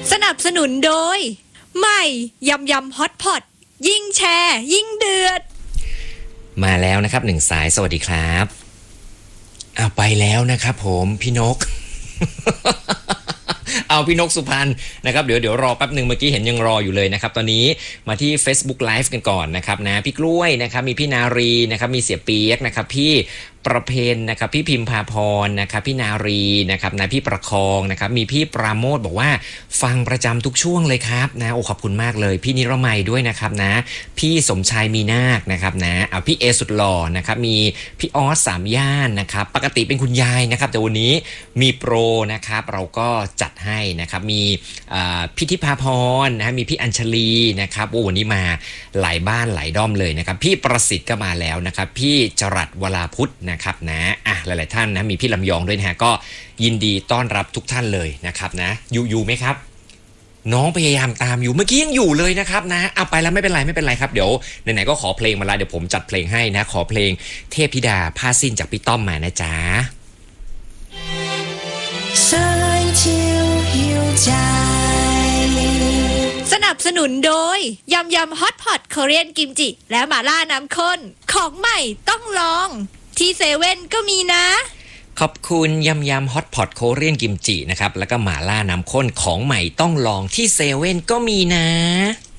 สนับสนุนโดยใหม่ยำยำฮอตพอตยิ่งแชร์ยิ่งเดือดมาแล้วนะครับหนึ่งสายสวัสดีครับไปแล้วนะครับผมพี่นก เอาพี่นกสุพรรณนะครับเดี๋ยวรอแป๊บหนึ่งเมื่อกี้เห็นยังรออยู่เลยนะครับตอนนี้มาที่ Facebook Live กันก่อนนะครับนะพี่กล้วยนะครับมีพี่นารีนะครับมีเสียเปียกนะครับพี่ประเพณนะครับพี่พิมพาพรนะครับพี่นารีนะครับนะพี่ประคองนะครับมีพี่ปราโมทบอกว่าฟังประจำทุกช่วงเลยครับนะโอ้ขอบคุณมากเลยพี่นิรมัยด้วยนะครับนะพี่สมชายมีนาคนะครับนะเอาพี่เอสุดหล่อนะครับมีพี่ออสสามย่านนะครับปกติเป็นคุณยายนะครับแต่วันนี้มีโปรนะครับเราก็จัดให้นะครับมีพี่ทิพาพรนะมีพี่อัญชลีนะครับโอ้วันนี้มาหลายบ้านหลายด้อมเลยนะครับพี่ประสิทธิ์ก็มาแล้วนะครับพี่จรัสวราพุทธนะครับนะหลายๆท่านนะมีพี่ลำยองด้วยนะฮะก็ยินดีต้อนรับทุกท่านเลยนะครับนะอยู่ไหมครับน้องพยายามตามอยู่เมื่อกี้ยังอยู่เลยนะครับนะเอาไปแล้วไม่เป็นไรครับเดี๋ยวไหนๆก็ขอเพลงมาละเดี๋ยวผมจัดเพลงให้นะขอเพลงเทพธิดาผ้าสิ้นจากพี่ต้อมมานะจ๊ะสนับสนุนโดยยำยำฮอตพอตคอเรียนกิมจิและหม่าล่าน้ำข้นของใหม่ต้องลองที่เซเว่นก็มีนะขอบคุณยำฮอตพอตโคเรียนกิมจินะครับแล้วก็หม่าล่าน้ำข้นของใหม่ต้องลองที่เซเว่นก็มีนะ